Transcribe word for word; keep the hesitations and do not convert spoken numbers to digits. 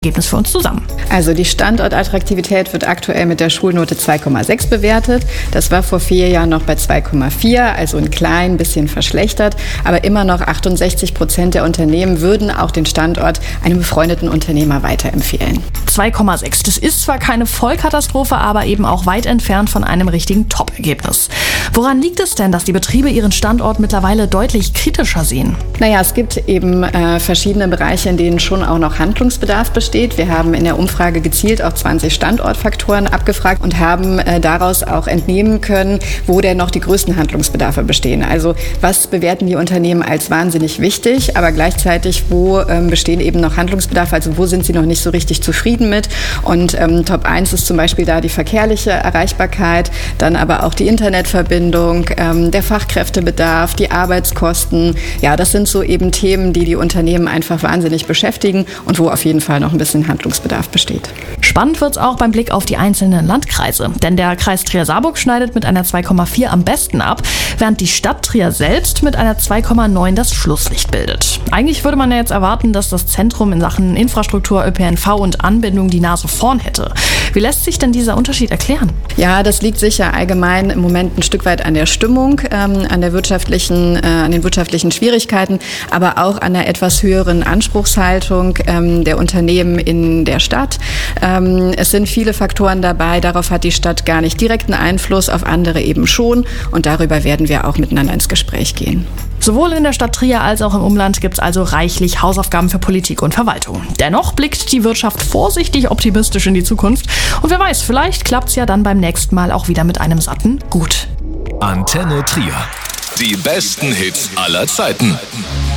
Ergebnis für uns zusammen. Also die Standortattraktivität wird aktuell mit der Schulnote zwei Komma sechs bewertet. Das war vor vier Jahren noch bei zwei Komma vier, also ein klein bisschen verschlechtert. Aber immer noch achtundsechzig Prozent der Unternehmen würden auch den Standort einem befreundeten Unternehmer weiterempfehlen. zwei Komma sechs, das ist zwar keine Vollkatastrophe, aber eben auch weit entfernt von einem richtigen Top-Ergebnis. Woran liegt es denn, dass die Betriebe ihren Standort mittlerweile deutlich kritischer sehen? Naja, es gibt eben äh, verschiedene Bereiche, in denen schon auch noch Handlungsbedarf besteht. Wir haben in der Umfrage gezielt auch zwanzig Standortfaktoren abgefragt und haben äh, daraus auch entnehmen können, wo denn noch die größten Handlungsbedarfe bestehen. Also was bewerten die Unternehmen als wahnsinnig wichtig, aber gleichzeitig wo ähm, bestehen eben noch Handlungsbedarfe, also wo sind sie noch nicht so richtig zufrieden mit. Und ähm, Top eins ist zum Beispiel da die verkehrliche Erreichbarkeit, dann aber auch die Internetverbindung, ähm, der Fachkräftebedarf, die Arbeitskosten. Ja, das sind so eben Themen, die die Unternehmen einfach wahnsinnig beschäftigen und wo auf jeden Fall noch ein bisschen Handlungsbedarf besteht. Spannend wird es auch beim Blick auf die einzelnen Landkreise. Denn der Kreis Trier-Saarburg schneidet mit einer zwei Komma vier am besten ab, während die Stadt Trier selbst mit einer zwei Komma neun das Schlusslicht bildet. Eigentlich würde man ja jetzt erwarten, dass das Zentrum in Sachen Infrastruktur, Ö P N V und Anbindung die Nase vorn hätte. Wie lässt sich denn dieser Unterschied erklären? Ja, das liegt sicher allgemein im Moment ein Stück weit an der Stimmung, ähm, an der wirtschaftlichen, äh, an den wirtschaftlichen Schwierigkeiten, aber auch an der etwas höheren Anspruchshaltung ähm, der Unternehmen in der Stadt. Ähm, es sind viele Faktoren dabei, darauf hat die Stadt gar nicht direkten Einfluss, auf andere eben schon und darüber werden wir auch miteinander ins Gespräch gehen. Sowohl in der Stadt Trier als auch im Umland gibt es also reichlich Hausaufgaben für Politik und Verwaltung. Dennoch blickt die Wirtschaft vorsichtig optimistisch in die Zukunft. Und wer weiß, vielleicht klappt es ja dann beim nächsten Mal auch wieder mit einem satten Gut. Antenne Trier. Die besten Hits aller Zeiten.